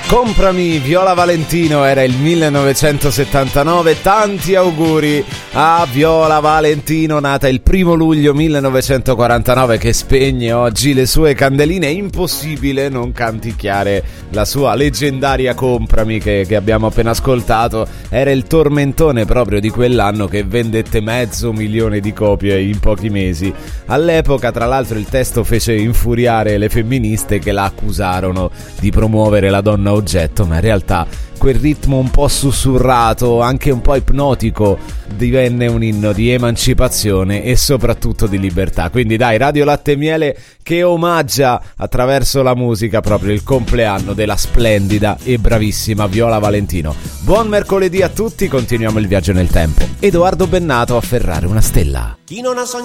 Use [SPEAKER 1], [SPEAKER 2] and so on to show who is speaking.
[SPEAKER 1] Comprami Viola Valentino, era il 1979, tanti auguri a Viola Valentino, nata il 1 luglio 1949, che spegne oggi le sue candeline. È impossibile non canticchiare la sua leggendaria Comprami che abbiamo appena ascoltato. Era il tormentone proprio di quell'anno, che vendette 500.000 di copie in pochi mesi. All'epoca, tra l'altro, il testo fece infuriare le femministe, che la accusarono di promuovere la donna oggetto, ma in realtà quel ritmo un po' sussurrato, anche un po' ipnotico, divenne un inno di emancipazione e soprattutto di libertà. Quindi dai, Radio Latte e Miele che omaggia attraverso la musica proprio il compleanno della splendida e bravissima Viola Valentino. Buon mercoledì a tutti, continuiamo il viaggio nel tempo. Edoardo Bennato, Afferrare una stella.
[SPEAKER 2] Chi non ha sognato